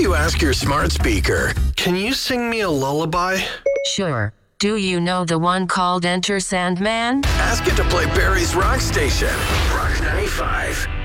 you ask your smart speaker, can you sing me a lullaby? Sure. Do you know the one called Enter Sandman? Ask it to play Barry's Rock Station. Rock 95.